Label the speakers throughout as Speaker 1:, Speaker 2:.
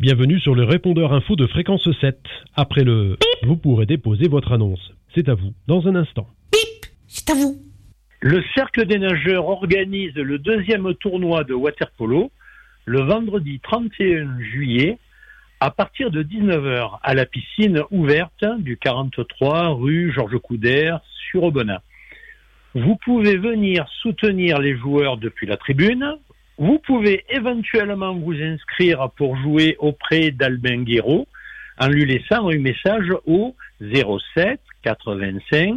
Speaker 1: Bienvenue sur le répondeur info de Fréquence 7. Après le bip, vous pourrez déposer votre annonce. C'est à vous, dans un instant.
Speaker 2: Bip, c'est à vous.
Speaker 3: Le Cercle des nageurs organise le 2e tournoi de water-polo le vendredi 31 juillet à partir de 19h à la piscine ouverte du 43 rue Georges Coudert sur Aubenas. Vous pouvez venir soutenir les joueurs depuis la tribune. Vous pouvez éventuellement vous inscrire pour jouer auprès d'Albin Guéraud en lui laissant un message au 07 85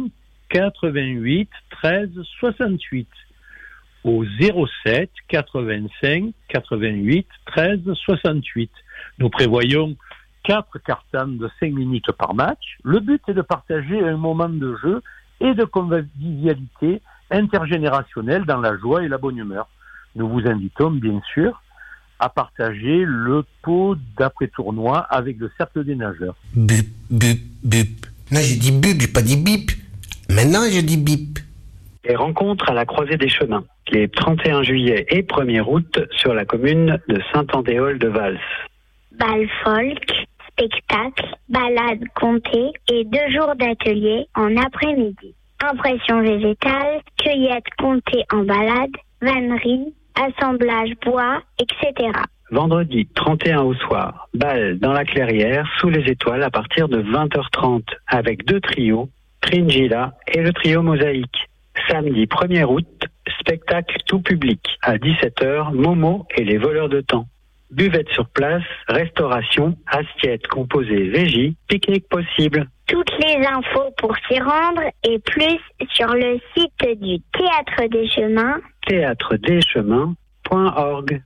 Speaker 3: 88 13 68. Au 07 85 88 13 68. Nous prévoyons 4 cartons de 5 minutes par match. Le but est de partager un moment de jeu et de convivialité intergénérationnelle dans la joie et la bonne humeur. Nous vous invitons bien sûr à partager le pot d'après-tournoi avec le Cercle des nageurs.
Speaker 2: Bip, bip, bip. Non, j'ai dit bip, j'ai pas dit bip. Maintenant, je dis bip.
Speaker 4: Les rencontres à la croisée des chemins, les 31 juillet et 1er août sur la commune de Saint-Andéol-de-Vals.
Speaker 5: Bal folk, spectacle, balade comptée et 2 jours d'atelier en après-midi. Impression végétale, cueillette comptée en balade, vannerie, assemblage bois, etc.
Speaker 4: Vendredi 31 au soir, bal dans la clairière sous les étoiles à partir de 20h30 avec 2 trios, Tringila et le trio Mosaïque. Samedi 1er août, spectacle tout public à 17h, Momo et les voleurs de temps. Buvette sur place, restauration, assiettes composées végis, pique-nique possible.
Speaker 5: Toutes les infos pour s'y rendre et plus sur le site du Théâtre des Chemins,
Speaker 4: théâtredeschemins.org.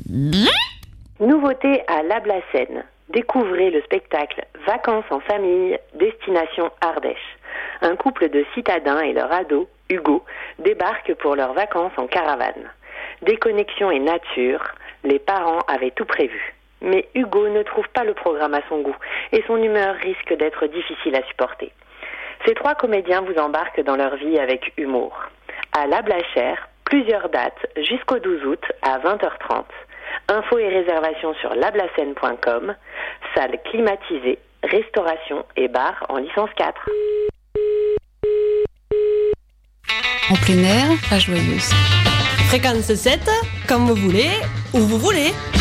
Speaker 6: Nouveauté à Lablacène. Découvrez le spectacle Vacances en famille, destination Ardèche. Un couple de citadins et leur ado, Hugo, débarquent pour leurs vacances en caravane. Déconnexion et nature, les parents avaient tout prévu. Mais Hugo ne trouve pas le programme à son goût et son humeur risque d'être difficile à supporter. Ces 3 comédiens vous embarquent dans leur vie avec humour. À La Blachère, plusieurs dates jusqu'au 12 août à 20h30. Infos et réservations sur lablacène.com. Salle climatisée, restauration et bar en licence 4.
Speaker 7: En plein air, pas joyeuse.
Speaker 8: Fréquence 7, comme vous voulez, où vous voulez.